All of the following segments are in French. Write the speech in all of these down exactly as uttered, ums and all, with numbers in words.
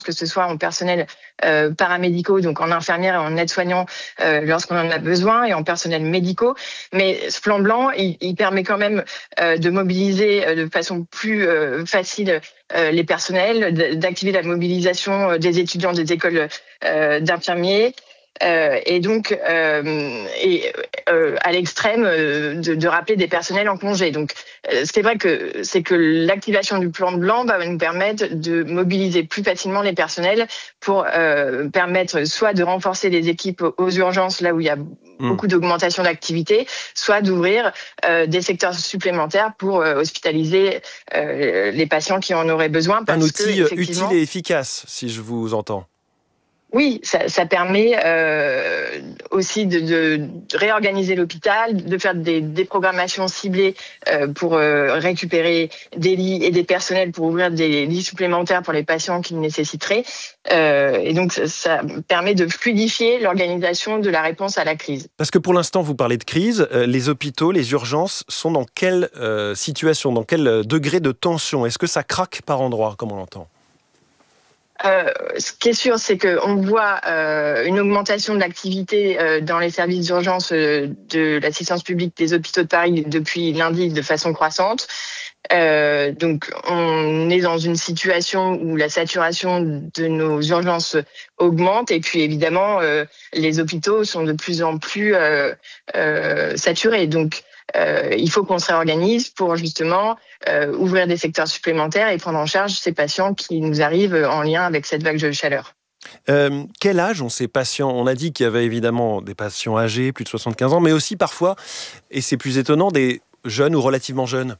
que ce soit en personnel euh, paramédicaux, donc en infirmières et en aides-soignants euh, lorsqu'on en a besoin, et en personnel médicaux. Mais ce plan blanc, il, il permet quand même euh, de mobiliser euh, de façon plus euh, facile euh, les personnels, d'activer la mobilisation des étudiants des écoles euh, d'infirmiers. Euh, et donc, euh, et, euh, à l'extrême, euh, de, de rappeler des personnels en congé. Donc, euh, c'est vrai que c'est que l'activation du plan blanc va nous permettre de mobiliser plus facilement les personnels pour euh, permettre soit de renforcer les équipes aux urgences là où il y a beaucoup d'augmentation d'activité, soit d'ouvrir euh, des secteurs supplémentaires pour euh, hospitaliser euh, les patients qui en auraient besoin. Parce Un outil que, utile et efficace, si je vous entends. Oui, ça, ça permet euh, aussi de, de réorganiser l'hôpital, de faire des, des programmations ciblées euh, pour euh, récupérer des lits et des personnels pour ouvrir des lits supplémentaires pour les patients qui le nécessiteraient. Euh, et donc, ça, ça permet de fluidifier l'organisation de la réponse à la crise. Parce que pour l'instant, vous parlez de crise. Euh, les hôpitaux, les urgences sont dans quelle euh, situation, dans quel degré de tension ? Est-ce que ça craque par endroits, comme on l'entend ? Euh, ce qui est sûr, c'est qu'on voit euh, une augmentation de l'activité euh, dans les services d'urgence euh, de l'assistance publique des hôpitaux de Paris depuis lundi de façon croissante. Euh, donc, on est dans une situation où la saturation de nos urgences augmente, et puis évidemment, euh, les hôpitaux sont de plus en plus euh, euh, saturés. Donc, Euh, il faut qu'on se réorganise pour justement euh, ouvrir des secteurs supplémentaires et prendre en charge ces patients qui nous arrivent en lien avec cette vague de chaleur. Euh, quel âge ont ces patients ? On a dit qu'il y avait évidemment des patients âgés, plus de soixante-quinze ans, mais aussi parfois, et c'est plus étonnant, des jeunes ou relativement jeunes.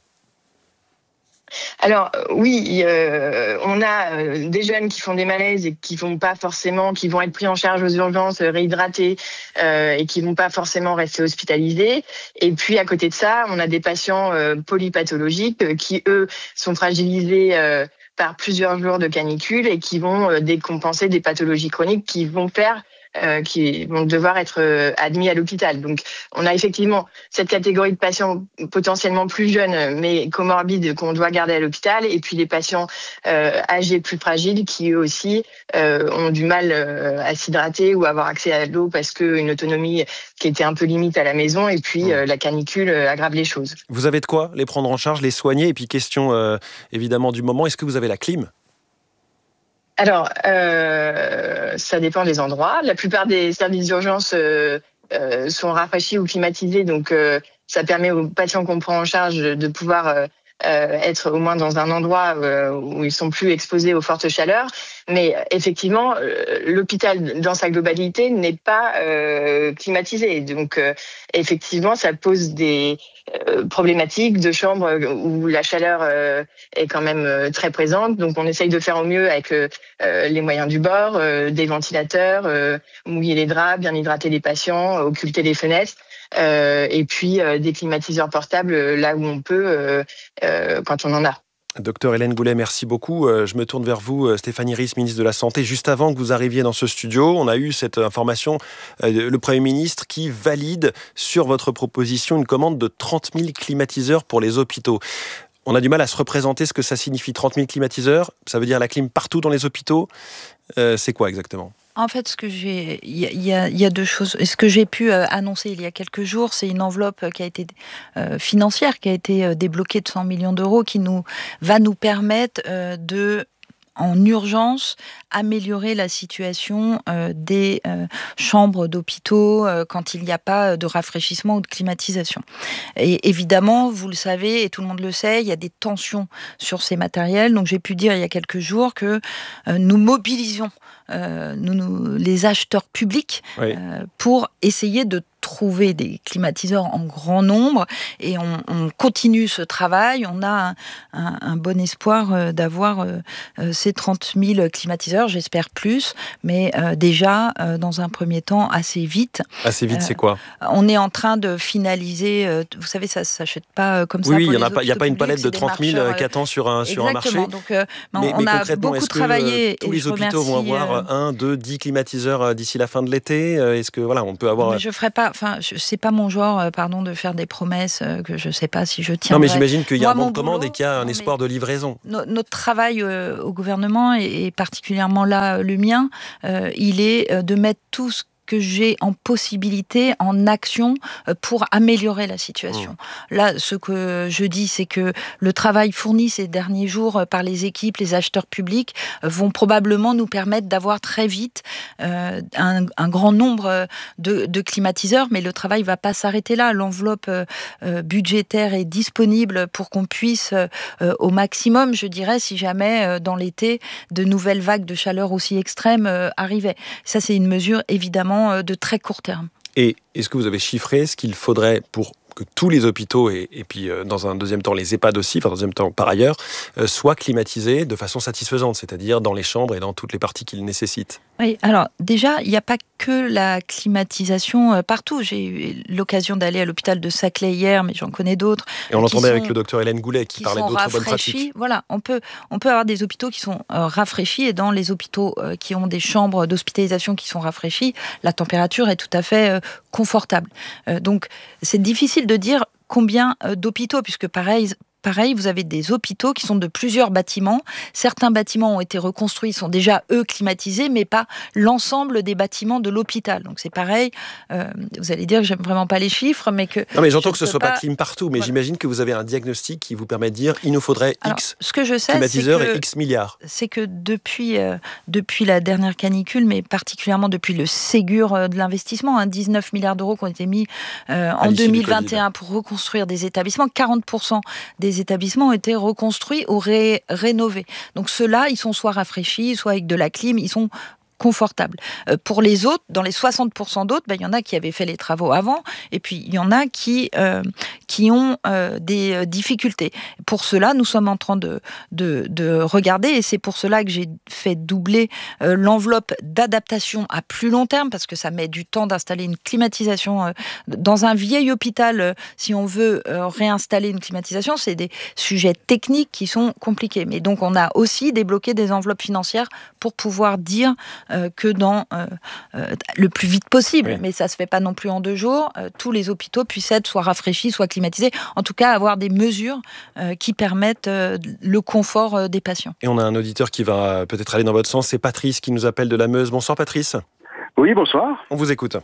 Alors oui, euh, on a euh, des jeunes qui font des malaises et qui vont pas forcément, qui vont être pris en charge aux urgences, réhydratés euh, et qui vont pas forcément rester hospitalisés. Et puis à côté de ça, on a des patients euh, polypathologiques euh, qui eux sont fragilisés euh, par plusieurs jours de canicule et qui vont euh, décompenser des pathologies chroniques qui vont faire Euh, qui vont devoir être euh, admis à l'hôpital. Donc, on a effectivement cette catégorie de patients potentiellement plus jeunes, mais comorbides, qu'on doit garder à l'hôpital, et puis les patients euh, âgés plus fragiles qui, eux aussi, euh, ont du mal euh, à s'hydrater ou à avoir accès à l'eau parce qu'une autonomie qui était un peu limite à la maison, et puis euh, la canicule euh, aggrave les choses. Vous avez de quoi les prendre en charge, les soigner ? Et puis, question euh, évidemment du moment, est-ce que vous avez la clim ? Alors, euh, ça dépend des endroits. La plupart des services d'urgence euh, euh, sont rafraîchis ou climatisés, donc euh, ça permet aux patients qu'on prend en charge de pouvoir euh, euh, être au moins dans un endroit euh, où ils sont plus exposés aux fortes chaleurs. Mais effectivement, euh, l'hôpital dans sa globalité n'est pas euh, climatisé. Donc, euh, effectivement, ça pose des euh, problématiques de chambres où la chaleur euh, est quand même euh, très présente. Donc, on essaye de faire au mieux avec euh, les moyens du bord, euh, des ventilateurs, euh, mouiller les draps, bien hydrater les patients, occulter les fenêtres. Euh, et puis euh, des climatiseurs portables là où on peut, euh, euh, quand on en a. Docteur Hélène Goulet, merci beaucoup. Je me tourne vers vous, Stéphanie Ries, ministre de la Santé. Juste avant que vous arriviez dans ce studio, on a eu cette information, le Premier ministre qui valide sur votre proposition une commande de trente mille climatiseurs pour les hôpitaux. On a du mal à se représenter ce que ça signifie, trente mille climatiseurs. Ça veut dire la clim partout dans les hôpitaux. Euh, c'est quoi exactement ? En fait, ce que j'ai, il y, y, y a deux choses. Ce que j'ai pu euh, annoncer il y a quelques jours, c'est une enveloppe qui a été euh, financière, qui a été euh, débloquée de cent millions d'euros, qui nous va nous permettre euh, de en urgence améliorer la situation euh, des euh, chambres d'hôpitaux euh, quand il n'y a pas de rafraîchissement ou de climatisation. Et évidemment, vous le savez et tout le monde le sait, il y a des tensions sur ces matériels. Donc j'ai pu dire il y a quelques jours que euh, nous mobilisions euh, nous, nous, les acheteurs publics oui. euh, pour essayer de trouver des climatiseurs en grand nombre, et on, on continue ce travail. On a un, un, un bon espoir euh, d'avoir euh, ces trente mille climatiseurs, j'espère plus, mais euh, déjà, euh, dans un premier temps, assez vite. Assez vite, euh, c'est quoi ? On est en train de finaliser, euh, vous savez, ça ne s'achète pas comme ça. Oui, il n'y a, a pas une palette de trente mille euh, qui attend sur un, sur un marché. Donc, euh, mais, on mais a beaucoup travaillé. Que, euh, tous les hôpitaux vont avoir euh... un, deux, dix climatiseurs d'ici la fin de l'été ? Est-ce que, voilà, on peut avoir... Mais je ferai pas enfin, je, c'est pas mon genre, euh, pardon, de faire des promesses euh, que je sais pas si je tiens. Non, mais j'imagine qu'il y a Moi, un bon de commande et qu'il y a un non, espoir de livraison. No, notre travail euh, au gouvernement, et, et particulièrement là, euh, le mien, euh, il est euh, de mettre tout ce que j'ai en possibilité, en action pour améliorer la situation. Mmh. Là, ce que je dis, c'est que le travail fourni ces derniers jours par les équipes, les acheteurs publics, vont probablement nous permettre d'avoir très vite euh, un, un grand nombre de, de climatiseurs, mais le travail ne va pas s'arrêter là. L'enveloppe euh, budgétaire est disponible pour qu'on puisse, euh, au maximum, je dirais, si jamais, euh, dans l'été, de nouvelles vagues de chaleur aussi extrêmes euh, arrivaient. Ça, c'est une mesure, évidemment, de très court terme. Et est-ce que vous avez chiffré ce qu'il faudrait pour que tous les hôpitaux, et, et puis euh, dans un deuxième temps les EHPAD aussi, enfin dans un deuxième temps par ailleurs, euh, soient climatisés de façon satisfaisante, c'est-à-dire dans les chambres et dans toutes les parties qu'ils nécessitent? Oui, alors déjà, il n'y a pas que la climatisation euh, partout. J'ai eu l'occasion d'aller à l'hôpital de Saclay hier, mais j'en connais d'autres. Et on l'entendait avec le docteur Hélène Goulet qui, qui parlait d'autres bonnes pratiques. Voilà, on peut, on peut avoir des hôpitaux qui sont euh, rafraîchis, et dans les hôpitaux euh, qui ont des chambres d'hospitalisation qui sont rafraîchies, la température est tout à fait euh, confortable. Euh, donc, c'est difficile de dire combien euh, d'hôpitaux, puisque pareil... Pareil, vous avez des hôpitaux qui sont de plusieurs bâtiments. Certains bâtiments ont été reconstruits, sont déjà, eux, climatisés, mais pas l'ensemble des bâtiments de l'hôpital. Donc c'est pareil, euh, vous allez dire que j'aime vraiment pas les chiffres, mais que... Non, mais j'entends que ce ne soit pas... pas clim partout, mais voilà. J'imagine que vous avez un diagnostic qui vous permet de dire il nous faudrait Alors, X ce que je sais, climatiseurs c'est que, et X milliards. C'est que depuis, euh, depuis la dernière canicule, mais particulièrement depuis le Ségur euh, de l'investissement, hein, dix-neuf milliards d'euros qui ont été mis euh, en deux mille vingt et un pour reconstruire des établissements, quarante pour cent des établissements ont été reconstruits ou ré- rénovés. Donc ceux-là, ils sont soit rafraîchis, soit avec de la clim, ils sont confortables. Euh, pour les autres, dans les soixante pour cent d'autres, ben, il y en a qui avaient fait les travaux avant, et puis il y en a qui, euh, qui ont euh, des euh, difficultés. Pour cela, nous sommes en train de, de, de regarder, et c'est pour cela que j'ai fait doubler euh, l'enveloppe d'adaptation à plus long terme, parce que ça met du temps d'installer une climatisation. Euh, dans un vieil hôpital, euh, si on veut euh, réinstaller une climatisation, c'est des sujets techniques qui sont compliqués. Mais donc on a aussi débloqué des enveloppes financières pour pouvoir dire Euh, que dans euh, euh, le plus vite possible, oui. Mais ça se fait pas non plus en deux jours. Euh, tous les hôpitaux puissent être soit rafraîchis, soit climatisés. En tout cas, avoir des mesures euh, qui permettent euh, le confort euh, des patients. Et on a un auditeur qui va peut-être aller dans votre sens. C'est Patrice qui nous appelle de la Meuse. Bonsoir Patrice. Oui, bonsoir. On vous écoute.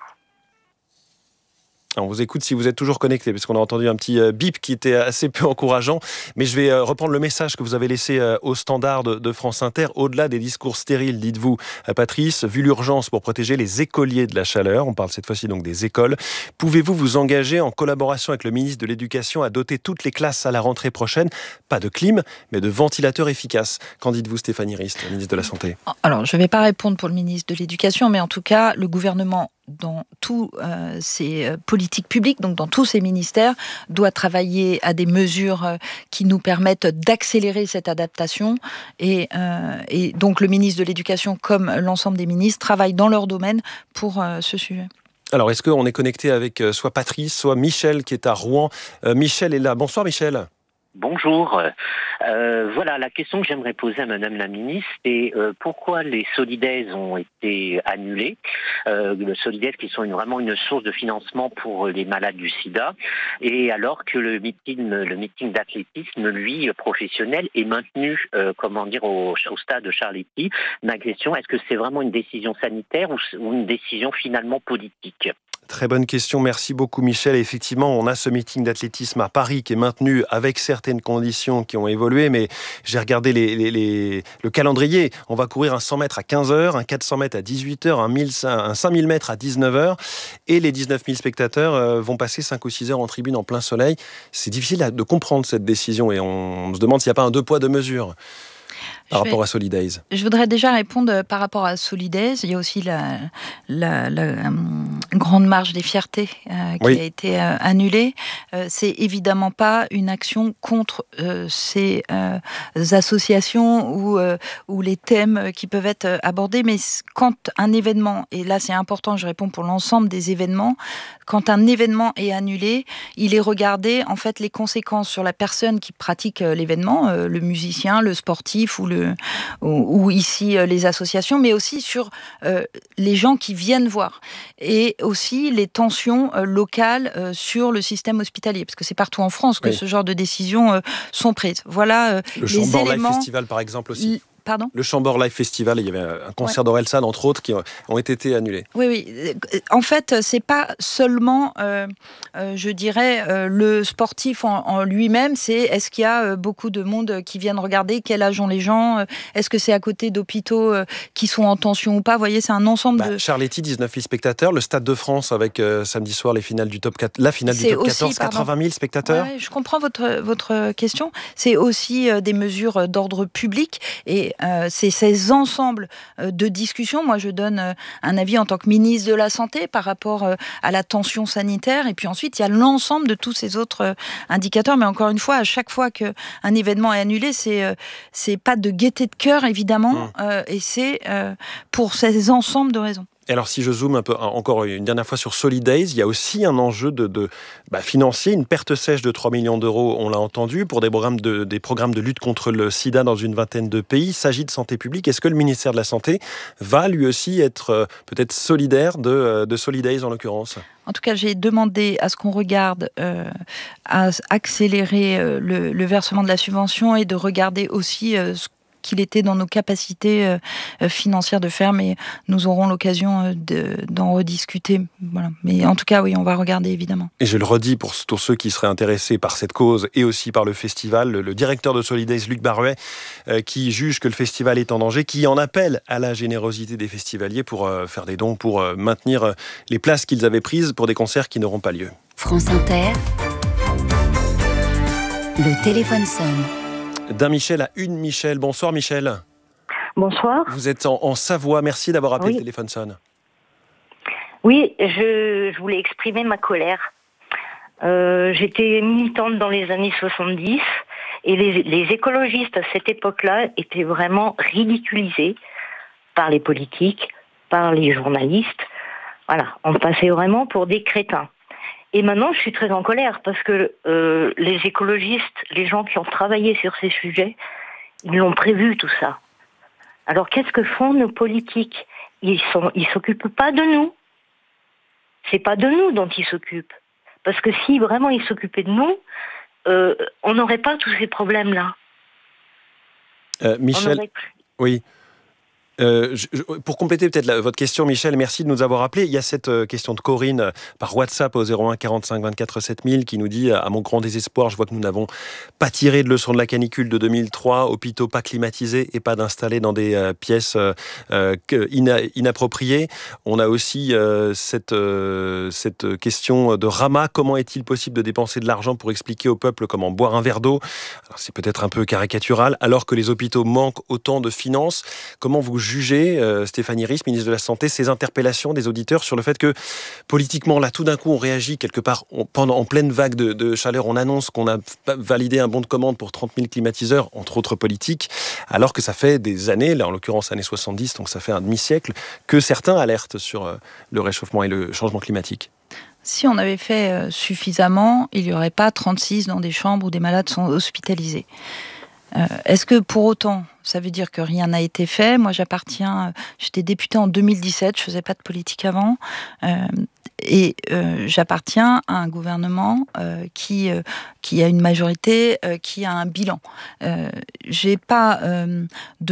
On vous écoute si vous êtes toujours connecté, parce qu'on a entendu un petit bip qui était assez peu encourageant. Mais je vais reprendre le message que vous avez laissé au standard de France Inter. Au-delà des discours stériles, dites-vous, Patrice, vu l'urgence pour protéger les écoliers de la chaleur, on parle cette fois-ci donc des écoles, pouvez-vous vous engager en collaboration avec le ministre de l'Éducation à doter toutes les classes à la rentrée prochaine, pas de clim, mais de ventilateurs efficaces? Qu'en dites-vous, Stéphanie Rist, ministre de la Santé? Alors, je ne vais pas répondre pour le ministre de l'Éducation, mais en tout cas, le gouvernement, dans tous euh, ses euh, politiques publiques, donc dans tous ses ministères, doit travailler à des mesures euh, qui nous permettent d'accélérer cette adaptation. Et, euh, et donc le ministre de l'Éducation, comme l'ensemble des ministres, travaillent dans leur domaine pour euh, ce sujet. Alors, est-ce qu'on est connecté avec euh, soit Patrice, soit Michel qui est à Rouen? euh, Michel est là. Bonsoir Michel. Bonjour. Euh, voilà, la question que j'aimerais poser à Madame la Ministre, c'est euh, pourquoi les Solidaires ont été annulés. Euh, le Solidaires qui sont une, vraiment une source de financement pour les malades du sida, et alors que le meeting, le meeting d'athlétisme, lui, professionnel, est maintenu, euh, comment dire, au, au stade de Charletti. Ma question, est-ce que c'est vraiment une décision sanitaire ou, ou une décision finalement politique ? Très bonne question, merci beaucoup Michel. Et effectivement, on a ce meeting d'athlétisme à Paris qui est maintenu avec certaines conditions qui ont évolué, mais j'ai regardé les, les, les, le calendrier. On va courir un cent mètres à quinze heures, un quatre cents mètres à dix-huit heures, un, mille, un cinq mille mètres à dix-neuf heures, et les dix-neuf mille spectateurs vont passer cinq ou six heures en tribune en plein soleil. C'est difficile de comprendre cette décision et on se demande s'il n'y a pas un deux poids deux mesures par rapport à Solidays. Je voudrais déjà répondre par rapport à Solidays. Il y a aussi la, la, la euh, grande marche des fiertés euh, qui oui. a été euh, annulée. Euh, c'est évidemment pas une action contre euh, ces euh, associations ou, euh, ou les thèmes qui peuvent être abordés, mais quand un événement, et là c'est important, je réponds pour l'ensemble des événements, quand un événement est annulé, il est regardé en fait les conséquences sur la personne qui pratique l'événement, euh, le musicien, le sportif ou le de ou, ou ici euh, les associations, mais aussi sur euh, les gens qui viennent voir et aussi les tensions euh, locales euh, sur le système hospitalier, parce que c'est partout en France que oui. ce genre de décisions euh, sont prises. Voilà euh, le les Chambord éléments. Live Festival par exemple aussi. L- Pardon ? Le Chambord Live Festival, il y avait un concert ouais. d'Orelsan, entre autres, qui ont été annulés. Oui, oui. En fait, c'est pas seulement, euh, euh, je dirais, euh, le sportif en, en lui-même, c'est est-ce qu'il y a euh, beaucoup de monde qui viennent regarder, quel âge ont les gens, euh, est-ce que c'est à côté d'hôpitaux euh, qui sont en tension ou pas. Vous voyez, c'est un ensemble bah, de... Charletti, dix-neuf mille spectateurs, le Stade de France avec euh, samedi soir les finales du top quatre, la finale c'est du top aussi, quatorze, pardon. quatre-vingt mille spectateurs. Ouais, je comprends votre, votre question. C'est aussi euh, des mesures d'ordre public et euh, c'est ces ensembles de discussions. Moi, je donne euh, un avis en tant que ministre de la Santé par rapport euh, à la tension sanitaire. Et puis ensuite, il y a l'ensemble de tous ces autres euh, indicateurs. Mais encore une fois, à chaque fois qu'un événement est annulé, c'est, euh, c'est pas de gaieté de cœur, évidemment. Mmh. Euh, et c'est euh, pour ces ensembles de raisons. Et alors, si je zoome un peu, encore une dernière fois sur Solidays, il y a aussi un enjeu de, de bah, financier, une perte sèche de trois millions d'euros, on l'a entendu, pour des programmes, de, des programmes de lutte contre le sida dans une vingtaine de pays. Il s'agit de santé publique. Est-ce que le ministère de la Santé va lui aussi être euh, peut-être solidaire de, de Solidays en l'occurrence ? En tout cas, j'ai demandé à ce qu'on regarde euh, à accélérer euh, le, le versement de la subvention et de regarder aussi euh, ce qu'il était dans nos capacités euh, financières de faire, mais nous aurons l'occasion euh, de, d'en rediscuter. Voilà. Mais en tout cas, oui, on va regarder, évidemment. Et je le redis pour, pour ceux qui seraient intéressés par cette cause et aussi par le festival, le, le directeur de Solidays, Luc Barouet, euh, qui juge que le festival est en danger, qui en appelle à la générosité des festivaliers pour euh, faire des dons, pour euh, maintenir euh, les places qu'ils avaient prises pour des concerts qui n'auront pas lieu. France Inter, le téléphone sonne. D'un Michel à une Michel. Bonsoir Michel. Bonsoir. Vous êtes en, en Savoie. Merci d'avoir appelé. Oui. Le téléphone sonne. Oui, je, je voulais exprimer ma colère. Euh, j'étais militante dans les années soixante-dix et les, les écologistes à cette époque-là étaient vraiment ridiculisés par les politiques, par les journalistes. Voilà, on passait vraiment pour des crétins. Et maintenant, je suis très en colère parce que euh, les écologistes, les gens qui ont travaillé sur ces sujets, ils l'ont prévu tout ça. Alors, qu'est-ce que font nos politiques ? Ils sont, ils s'occupent pas de nous. C'est pas de nous dont ils s'occupent. Parce que si vraiment ils s'occupaient de nous, euh, on n'aurait pas tous ces problèmes-là. Euh, Michel, aurait... oui. Euh, je, je, pour compléter peut-être la, votre question, Michel, merci de nous avoir appelés. Il y a cette euh, question de Corinne euh, par WhatsApp au zéro un quarante-cinq vingt-quatre sept mille qui nous dit, à mon grand désespoir, je vois que nous n'avons pas tiré de leçon de la canicule de deux mille trois, hôpitaux pas climatisés et pas d'installés dans des euh, pièces euh, ina, inappropriées. On a aussi euh, cette, euh, cette question de Rama. Comment est-il possible de dépenser de l'argent pour expliquer au peuple comment boire un verre d'eau ? Alors, c'est peut-être un peu caricatural, alors que les hôpitaux manquent autant de finances. Comment vous juger, euh, Stéphanie Ries, ministre de la Santé, ces interpellations des auditeurs sur le fait que politiquement, là, tout d'un coup, on réagit quelque part on, pendant en pleine vague de, de chaleur, on annonce qu'on a validé un bon de commande pour trente mille climatiseurs, entre autres politiques, alors que ça fait des années, là en l'occurrence années soixante-dix, donc ça fait un demi-siècle, que certains alertent sur euh, le réchauffement et le changement climatique. Si on avait fait suffisamment, il n'y aurait pas trente-six dans des chambres où des malades sont hospitalisés. Euh, est-ce que pour autant, ça veut dire que rien n'a été fait ? Moi, j'appartiens, j'étais députée en deux mille dix-sept, je ne faisais pas de politique avant, euh, et euh, j'appartiens à un gouvernement euh, qui, euh, qui a une majorité, euh, qui a un bilan. Euh, j'ai pas euh,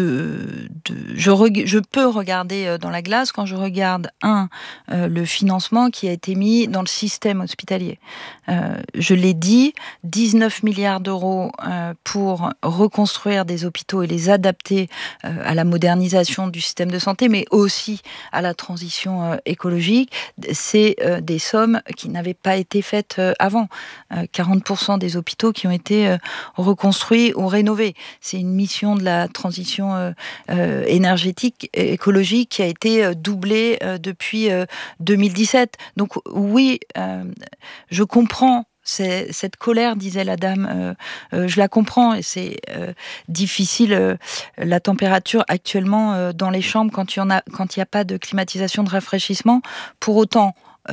de, de je, reg- je peux regarder dans la glace quand je regarde un euh, le financement qui a été mis dans le système hospitalier. Euh, je l'ai dit, dix-neuf milliards d'euros euh, pour reconstruire des hôpitaux et les adapter euh, à la modernisation du système de santé, mais aussi à la transition euh, écologique. C'est euh, des sommes qui n'avaient pas été faites euh, avant. Euh, quarante pour cent des hôpitaux qui ont été euh, reconstruits ou rénovés. C'est une mission de la transition euh, euh, énergétique et écologique qui a été euh, doublée euh, depuis euh, deux mille dix-sept. Donc oui, euh, je comprends C'est, cette colère, disait la dame, euh, euh, je la comprends, et c'est euh, difficile, euh, la température actuellement euh, dans les chambres quand il n'y a, quand il n'y a pas de climatisation, de rafraîchissement. Pour autant, euh,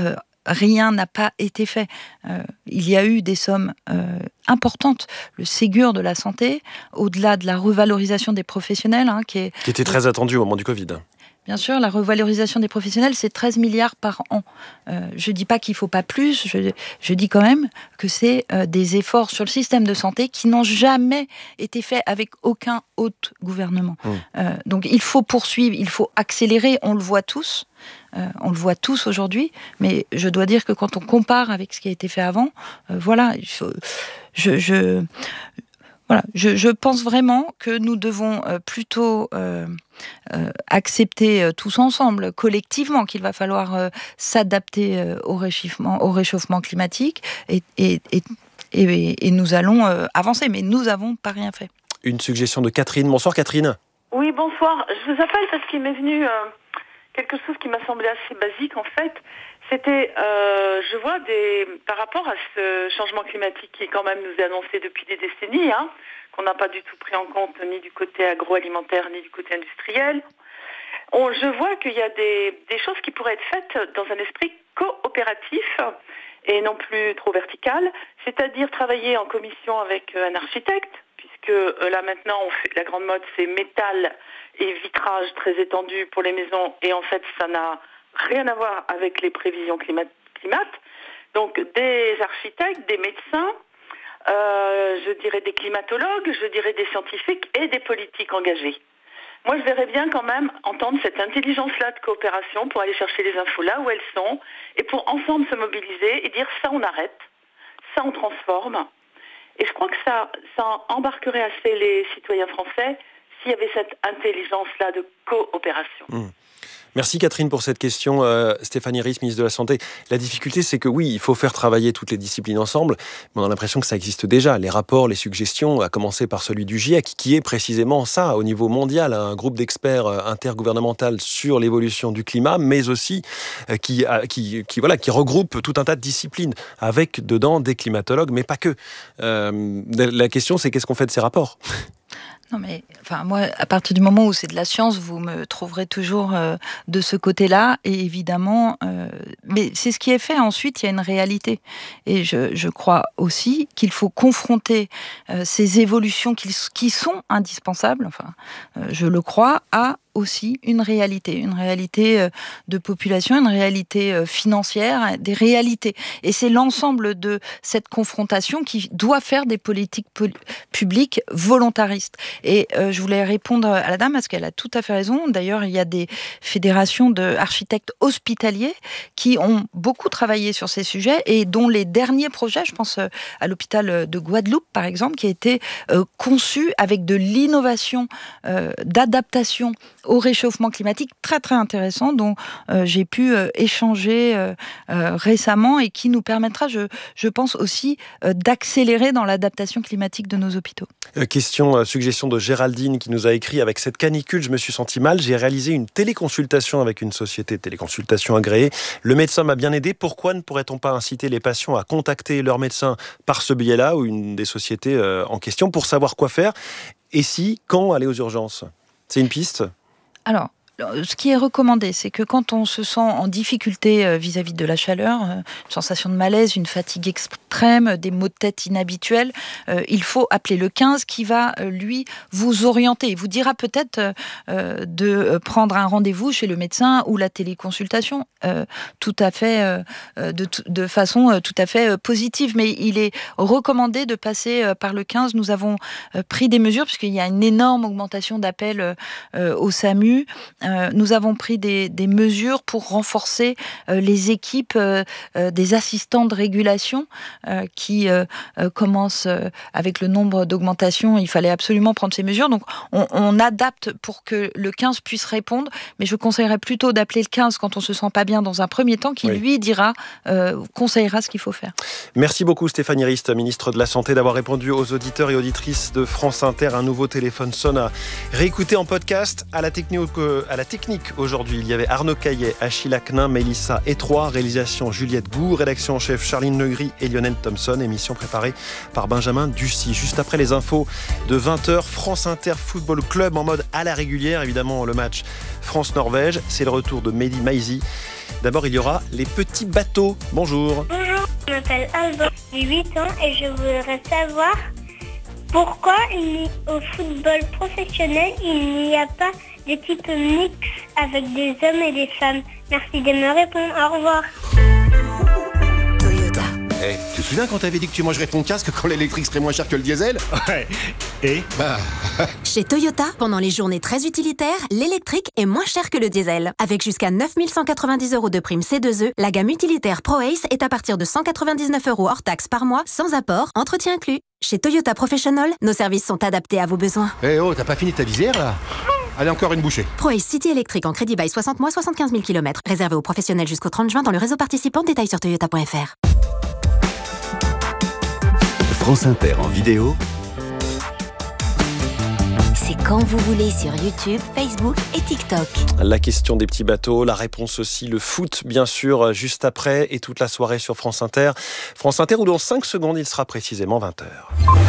rien n'a pas été fait. Euh, il y a eu des sommes euh, importantes. Le Ségur de la santé, au-delà de la revalorisation des professionnels, hein, qui, est, qui était très attendu au moment du Covid. Bien sûr, la revalorisation des professionnels, c'est treize milliards par an. Euh, je ne dis pas qu'il ne faut pas plus, je, je dis quand même que c'est euh, des efforts sur le système de santé qui n'ont jamais été faits avec aucun autre gouvernement. Mmh. Euh, donc il faut poursuivre, il faut accélérer, on le voit tous. Euh, on le voit tous aujourd'hui, mais je dois dire que quand on compare avec ce qui a été fait avant, euh, voilà, il faut, je... je Voilà, je, je pense vraiment que nous devons euh, plutôt euh, euh, accepter euh, tous ensemble, collectivement, qu'il va falloir euh, s'adapter euh, au réchauffement, au réchauffement climatique et, et, et, et, et nous allons euh, avancer, mais nous n'avons pas rien fait. Une suggestion de Catherine. Bonsoir Catherine. Oui, bonsoir. Je vous appelle parce qu'il m'est venu euh, quelque chose qui m'a semblé assez basique en fait. C'était, euh, je vois, des, par rapport à ce changement climatique qui quand même nous est annoncé depuis des décennies, hein, qu'on n'a pas du tout pris en compte ni du côté agroalimentaire ni du côté industriel, on, je vois qu'il y a des, des choses qui pourraient être faites dans un esprit coopératif et non plus trop vertical, c'est-à-dire travailler en commission avec un architecte, puisque euh, là maintenant on fait, la grande mode c'est métal et vitrage très étendu pour les maisons, et en fait ça n'a rien à voir avec les prévisions climat. climat. Donc des architectes, des médecins, euh, je dirais des climatologues, je dirais des scientifiques et des politiques engagés. Moi, je verrais bien quand même entendre cette intelligence-là de coopération pour aller chercher les infos là où elles sont et pour ensemble se mobiliser et dire ça on arrête, ça on transforme. Et je crois que ça, ça embarquerait assez les citoyens français s'il y avait cette intelligence-là de coopération. Mmh. Merci Catherine pour cette question. Euh, Stéphanie Ries, ministre de la Santé. La difficulté, c'est que oui, il faut faire travailler toutes les disciplines ensemble, mais on a l'impression que ça existe déjà. Les rapports, les suggestions, à commencer par celui du GIEC, qui est précisément ça, au niveau mondial, un groupe d'experts intergouvernemental sur l'évolution du climat, mais aussi euh, qui, qui, qui, voilà, qui regroupe tout un tas de disciplines, avec dedans des climatologues, mais pas que. Euh, la question, c'est qu'est-ce qu'on fait de ces rapports ? Non mais, enfin moi, à partir du moment où c'est de la science, vous me trouverez toujours euh, de ce côté-là, et évidemment, euh, mais c'est ce qui est fait. Ensuite, il y a une réalité, et je, je crois aussi qu'il faut confronter euh, ces évolutions qui, qui sont indispensables. Enfin, euh, je le crois, à aussi une réalité, une réalité de population, une réalité financière, des réalités. Et c'est l'ensemble de cette confrontation qui doit faire des politiques publiques volontaristes. Et euh, je voulais répondre à la dame parce qu'elle a tout à fait raison. D'ailleurs, il y a des fédérations d'architectes hospitaliers qui ont beaucoup travaillé sur ces sujets et dont les derniers projets, je pense à l'hôpital de Guadeloupe par exemple, qui a été euh, conçu avec de l'innovation, euh, d'adaptation au réchauffement climatique très très intéressant dont euh, j'ai pu euh, échanger euh, euh, récemment et qui nous permettra, je, je pense aussi, euh, d'accélérer dans l'adaptation climatique de nos hôpitaux. Euh, question, euh, suggestion de Géraldine qui nous a écrit: avec cette canicule, je me suis senti mal, j'ai réalisé une téléconsultation avec une société de téléconsultation agréée. Le médecin m'a bien aidé. Pourquoi ne pourrait-on pas inciter les patients à contacter leur médecin par ce biais-là ou une des sociétés euh, en question pour savoir quoi faire? Et si, quand aller aux urgences? C'est une piste? Alors, ce qui est recommandé, c'est que quand on se sent en difficulté vis-à-vis de la chaleur, une sensation de malaise, une fatigue extrême, des maux de tête inhabituels, euh, il faut appeler le quinze qui va, euh, lui, vous orienter. Il vous dira peut-être euh, de prendre un rendez-vous chez le médecin ou la téléconsultation, euh, tout à fait, euh, de, de façon euh, tout à fait euh, positive. Mais il est recommandé de passer euh, par le quinze. Nous avons euh, pris des mesures, puisqu'il y a une énorme augmentation d'appels euh, au SAMU. Euh, nous avons pris des, des mesures pour renforcer euh, les équipes euh, euh, des assistants de régulation euh, qui euh, euh, commencent euh, avec le nombre d'augmentations. Il fallait absolument prendre ces mesures. Donc, on, on adapte pour que le quinze puisse répondre. Mais je conseillerais plutôt d'appeler le quinze quand on se sent pas bien dans un premier temps, qui oui. lui dira, euh, conseillera ce qu'il faut faire. Merci beaucoup Stéphanie Ries, ministre de la Santé, d'avoir répondu aux auditeurs et auditrices de France Inter. Un nouveau téléphone sonne à réécouter en podcast. À la technique, à la technique aujourd'hui. Il y avait Arnaud Caillet, Achille Aknin, Mélissa Étroit, réalisation Juliette Goux, rédaction en chef Charline Legris et Lionel Thompson, émission préparée par Benjamin Ducy. Juste après les infos de vingt heures, France Inter Football Club en mode à la régulière. Évidemment, le match France-Norvège, c'est le retour de Mehdi Maizi. D'abord, il y aura les petits bateaux. Bonjour. Bonjour, je m'appelle Alban, j'ai huit ans et je voudrais savoir pourquoi il, au football professionnel, il n'y a pas d'équipe mixte avec des hommes et des femmes. Merci de me répondre. Au revoir. Toyota. Hey, tu te souviens quand t'avais dit que tu mangerais ton casque quand l'électrique serait moins cher que le diesel? Ouais. Et Bah... Chez Toyota, pendant les journées très utilitaires, l'électrique est moins cher que le diesel. Avec jusqu'à neuf mille cent quatre-vingt-dix euros de prime C deux E, la gamme utilitaire ProAce est à partir de cent quatre-vingt-dix-neuf euros hors taxe par mois, sans apport, entretien inclus. Chez Toyota Professional, nos services sont adaptés à vos besoins. Eh hey oh, t'as pas fini ta visière là? Allez, encore une bouchée. ProAce City électrique en crédit bail soixante mois, soixante-quinze mille kilomètres. Réservé aux professionnels jusqu'au trente juin dans le réseau participant. Détails sur toyota point f r. France Inter en vidéo. C'est quand vous voulez sur YouTube, Facebook et TikTok. La question des petits bateaux, la réponse aussi, le foot bien sûr, juste après et toute la soirée sur France Inter. France Inter où dans cinq secondes il sera précisément vingt heures.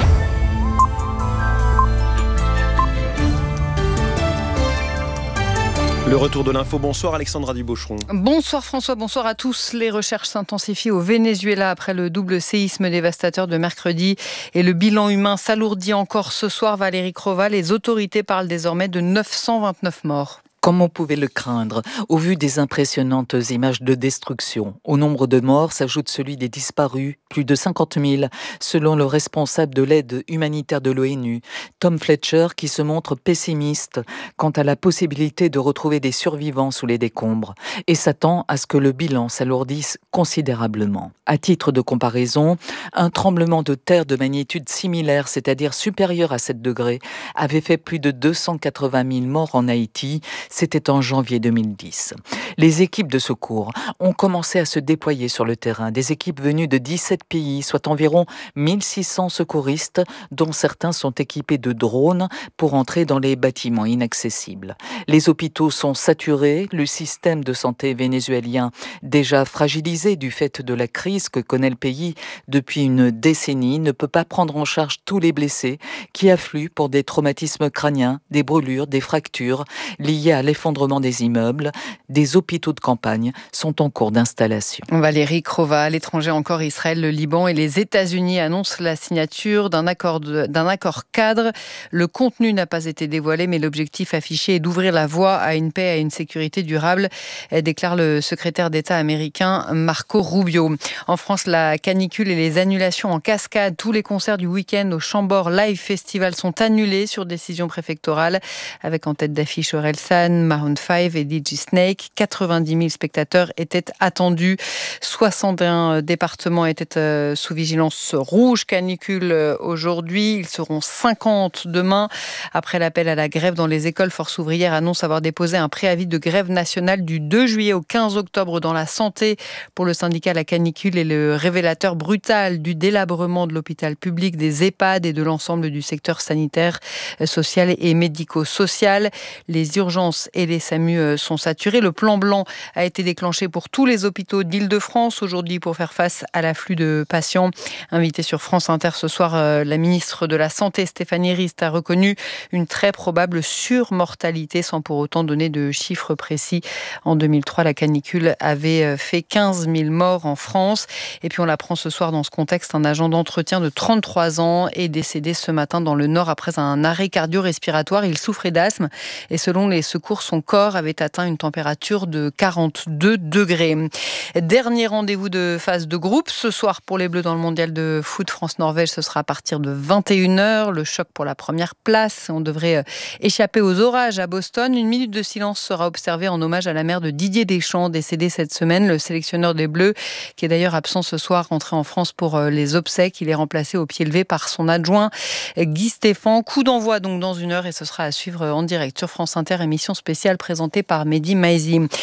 Le retour de l'info. Bonsoir Alexandra Dubaucheron. Bonsoir François, bonsoir à tous. Les recherches s'intensifient au Venezuela après le double séisme dévastateur de mercredi et le bilan humain s'alourdit encore ce soir. Valérie Crova, les autorités parlent désormais de neuf cent vingt-neuf morts. Comme on pouvait le craindre, au vu des impressionnantes images de destruction. Au nombre de morts s'ajoute celui des disparus, plus de cinquante mille, selon le responsable de l'aide humanitaire de l'ONU, Tom Fletcher, qui se montre pessimiste quant à la possibilité de retrouver des survivants sous les décombres et s'attend à ce que le bilan s'alourdisse considérablement. À titre de comparaison, un tremblement de terre de magnitude similaire, c'est-à-dire supérieur à sept degrés, avait fait plus de deux cent quatre-vingt mille morts en Haïti. C'était en janvier deux mille dix. Les équipes de secours ont commencé à se déployer sur le terrain. Des équipes venues de dix-sept pays, soit environ mille six cents secouristes, dont certains sont équipés de drones pour entrer dans les bâtiments inaccessibles. Les hôpitaux sont saturés. Le système de santé vénézuélien, déjà fragilisé du fait de la crise que connaît le pays depuis une décennie, ne peut pas prendre en charge tous les blessés qui affluent pour des traumatismes crâniens, des brûlures, des fractures liées à l'effondrement des immeubles. Des hôpitaux de campagne sont en cours d'installation. Valérie Crova, à l'étranger encore, Israël, le Liban et les États-Unis annoncent la signature d'un accord, de, d'un accord cadre. Le contenu n'a pas été dévoilé, mais l'objectif affiché est d'ouvrir la voie à une paix et à une sécurité durable, déclare le secrétaire d'État américain Marco Rubio. En France, la canicule et les annulations en cascade, tous les concerts du week-end au Chambord Live Festival sont annulés sur décision préfectorale, avec en tête d'affiche Orelsan, Maroon cinq et D J Snake. quatre-vingt-dix mille spectateurs étaient attendus. soixante et un départements étaient sous vigilance rouge canicule aujourd'hui. Ils seront cinquante demain. Après l'appel à la grève dans les écoles, Force ouvrière annonce avoir déposé un préavis de grève nationale du deux juillet au quinze octobre dans la santé. Pour le syndicat, la canicule est le révélateur brutal du délabrement de l'hôpital public, des EHPAD et de l'ensemble du secteur sanitaire, social et médico-social. Les urgences et les SAMU sont saturés. Le plan blanc a été déclenché pour tous les hôpitaux d'Île-de-France aujourd'hui pour faire face à l'afflux de patients. Invitée sur France Inter ce soir, la ministre de la Santé, Stéphanie Rist, a reconnu une très probable surmortalité sans pour autant donner de chiffres précis. En deux mille trois, la canicule avait fait quinze mille morts en France. Et puis on l'apprend ce soir dans ce contexte, un agent d'entretien de trente-trois ans est décédé ce matin dans le Nord après un arrêt cardio-respiratoire. Il souffrait d'asthme et selon les secours, son corps avait atteint une température de quarante-deux degrés. Dernier rendez-vous de phase de groupe ce soir pour les Bleus dans le mondial de foot France-Norvège. Ce sera à partir de vingt et une heures. Le choc pour la première place. On devrait échapper aux orages à Boston. Une minute de silence sera observée en hommage à la mère de Didier Deschamps, décédé cette semaine, le sélectionneur des Bleus, qui est d'ailleurs absent ce soir, rentré en France pour les obsèques. Il est remplacé au pied levé par son adjoint Guy Stéphane. Coup d'envoi donc dans une heure et ce sera à suivre en direct sur France Inter, émission spéciale présentée par Mehdi Maizi.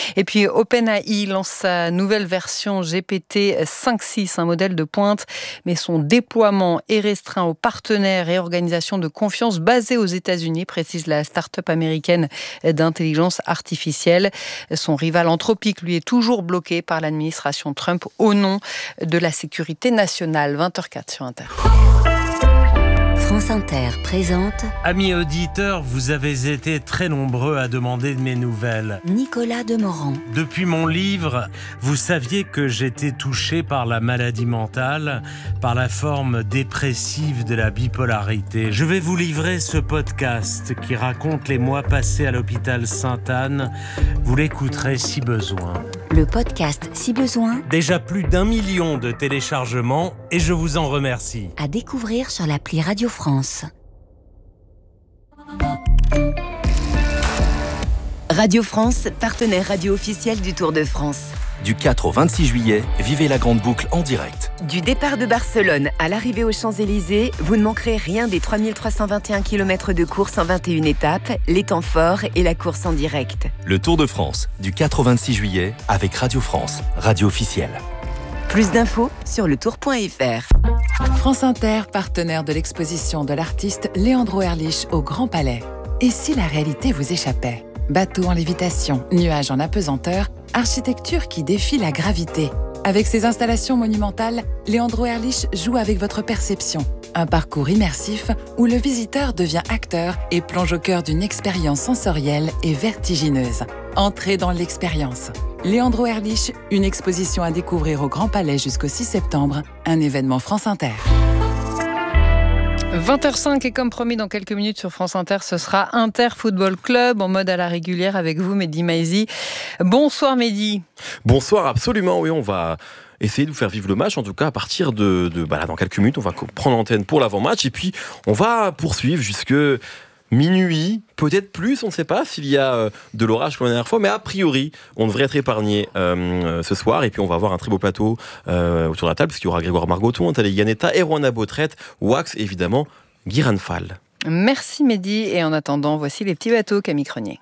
Et puis OpenAI lance sa nouvelle version G P T cinq six, un modèle de pointe, mais son déploiement est restreint aux partenaires et organisations de confiance basées aux États-Unis, précise la start-up américaine d'intelligence artificielle. Son rival Anthropic, lui, est toujours bloqué par l'administration Trump au nom de la sécurité nationale. vingt heures quatre sur Inter. France Inter présente... Amis auditeurs, vous avez été très nombreux à demander de mes nouvelles. Nicolas Demorand. Depuis mon livre, vous saviez que j'étais touché par la maladie mentale, par la forme dépressive de la bipolarité. Je vais vous livrer ce podcast qui raconte les mois passés à l'hôpital Sainte-Anne. Vous l'écouterez si besoin. Le podcast Si besoin. Déjà plus d'un million de téléchargements et je vous en remercie. À découvrir sur l'appli Radio France. Radio France, partenaire radio officiel du Tour de France. Du quatre au vingt-six juillet, vivez la grande boucle en direct. Du départ de Barcelone à l'arrivée aux Champs-Élysées, vous ne manquerez rien des trois mille trois cent vingt et un kilomètres de course en vingt et une étapes, les temps forts et la course en direct. Le Tour de France, du quatre au vingt-six juillet, avec Radio France, radio officielle. Plus d'infos sur le tour point f r. France Inter, partenaire de l'exposition de l'artiste Leandro Erlich au Grand Palais. Et si la réalité vous échappait ? Bateau en lévitation, nuages en apesanteur, architecture qui défie la gravité. Avec ses installations monumentales, Leandro Erlich joue avec votre perception. Un parcours immersif où le visiteur devient acteur et plonge au cœur d'une expérience sensorielle et vertigineuse. Entrez dans l'expérience. Leandro Erlich, une exposition à découvrir au Grand Palais jusqu'au six septembre, un événement France Inter. vingt heures cinq et comme promis dans quelques minutes sur France Inter, ce sera Inter Football Club en mode à la régulière avec vous, Mehdi Maizi. Bonsoir Mehdi. Bonsoir, absolument, oui, on va essayer de vous faire vivre le match, en tout cas à partir de, de bah là, dans quelques minutes, on va prendre l'antenne pour l'avant-match et puis on va poursuivre jusque minuit, peut-être plus, on ne sait pas s'il y a de l'orage comme la dernière fois, mais a priori, on devrait être épargné euh, ce soir. Et puis, on va avoir un très beau plateau euh, autour de la table, parce qu'il y aura Grégoire Margoton, Nathalie Yanetta, Erwan Abotret, Wax, et évidemment, Guy Ranfal. Merci Mehdi, et en attendant, voici les petits bateaux, Camille Crenier.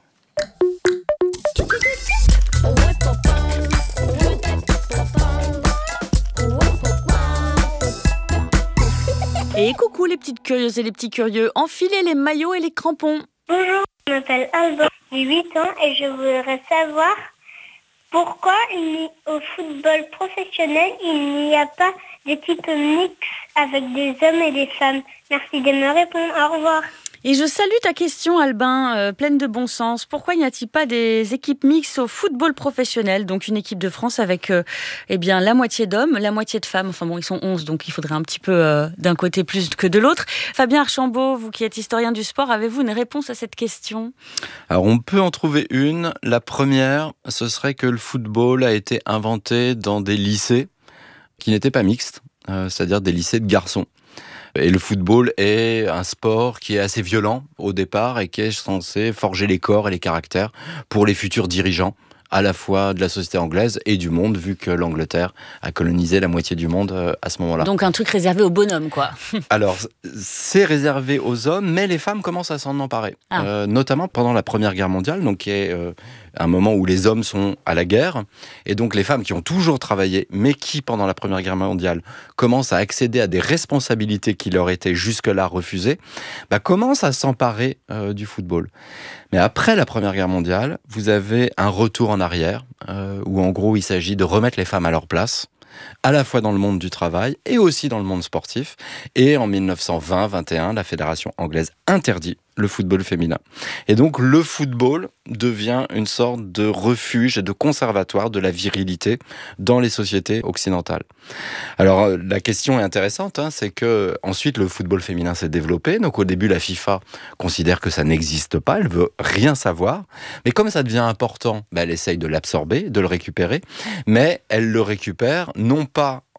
Et coucou les petites curieuses et les petits curieux, enfilez les maillots et les crampons. Bonjour, je m'appelle Alban, j'ai huit ans et je voudrais savoir pourquoi il au football professionnel il n'y a pas d'équipe mixte avec des hommes et des femmes. Merci de me répondre, au revoir. Et je salue ta question, Albin, euh, pleine de bon sens. Pourquoi n'y a-t-il pas des équipes mixtes au football professionnel ? Donc une équipe de France avec euh, eh bien, la moitié d'hommes, la moitié de femmes. Enfin bon, ils sont onze, donc il faudrait un petit peu euh, d'un côté plus que de l'autre. Fabien Archambault, vous qui êtes historien du sport, avez-vous une réponse à cette question ? Alors on peut en trouver une. La première, ce serait que le football a été inventé dans des lycées qui n'étaient pas mixtes, euh, c'est-à-dire des lycées de garçons. Et le football est un sport qui est assez violent au départ et qui est censé forger les corps et les caractères pour les futurs dirigeants, à la fois de la société anglaise et du monde, vu que l'Angleterre a colonisé la moitié du monde à ce moment-là. Donc un truc réservé aux bonhommes, quoi. Alors, c'est réservé aux hommes, mais les femmes commencent à s'en emparer. Ah. Euh, notamment pendant la Première Guerre mondiale, donc qui est euh, un moment où les hommes sont à la guerre, et donc les femmes qui ont toujours travaillé, mais qui, pendant la Première Guerre mondiale, commencent à accéder à des responsabilités qui leur étaient jusque-là refusées, bah, commencent à s'emparer euh, du football. Mais après la Première Guerre mondiale, vous avez un retour en arrière, euh, où en gros il s'agit de remettre les femmes à leur place, à la fois dans le monde du travail et aussi dans le monde sportif. Et en dix-neuf cent vingt vingt et un, la Fédération anglaise interdit le football féminin. Et donc le football devient une sorte de refuge et de conservatoire de la virilité dans les sociétés occidentales. Alors la question est intéressante, hein, c'est que ensuite le football féminin s'est développé. Donc au début la FIFA considère que ça n'existe pas, elle veut rien savoir. Mais comme ça devient important, bah, elle essaye de l'absorber, de le récupérer. Mais elle le récupère non pas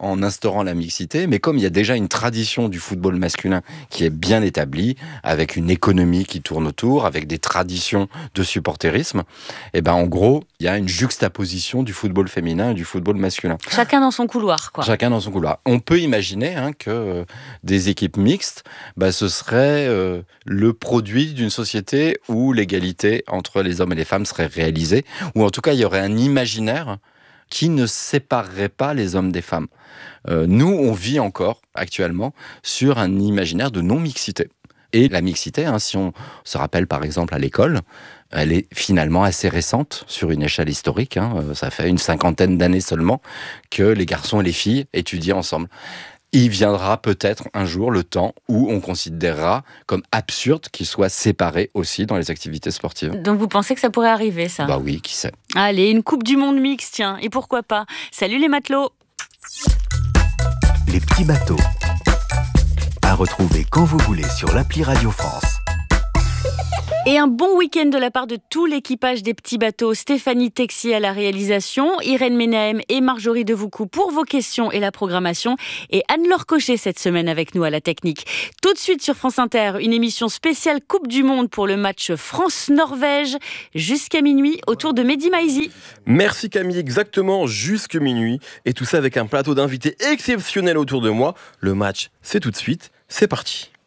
en instaurant la mixité, mais comme il y a déjà une tradition du football masculin qui est bien établie, avec une économie qui tourne autour, avec des traditions de supporterisme, et ben en gros, il y a une juxtaposition du football féminin et du football masculin. Chacun dans son couloir, quoi. Chacun dans son couloir. On peut imaginer hein, que euh, des équipes mixtes, bah, ce serait euh, le produit d'une société où l'égalité entre les hommes et les femmes serait réalisée, ou en tout cas, il y aurait un imaginaire qui ne séparerait pas les hommes des femmes. Euh, nous, on vit encore, actuellement, sur un imaginaire de non-mixité. Et la mixité, hein, si on se rappelle par exemple à l'école, elle est finalement assez récente sur une échelle historique. Hein, ça fait une cinquantaine d'années seulement que les garçons et les filles étudient ensemble. Il viendra peut-être un jour le temps où on considérera comme absurde qu'ils soient séparés aussi dans les activités sportives. Donc vous pensez que ça pourrait arriver, ça ? Bah oui, qui sait. Allez, une Coupe du Monde mixte, tiens, et pourquoi pas ? Salut les matelots ! Les petits bateaux. À retrouver quand vous voulez sur l'appli Radio France. Et un bon week-end de la part de tout l'équipage des petits bateaux. Stéphanie Texier à la réalisation, Irène Ménahem et Marjorie Devoucou pour vos questions et la programmation, et Anne-Laure Cochet cette semaine avec nous à la technique. Tout de suite sur France Inter, une émission spéciale Coupe du Monde pour le match France-Norvège jusqu'à minuit autour de Mehdi Maizi. Merci Camille, exactement jusqu'à minuit, et tout ça avec un plateau d'invités exceptionnels autour de moi. Le match, c'est tout de suite, c'est parti.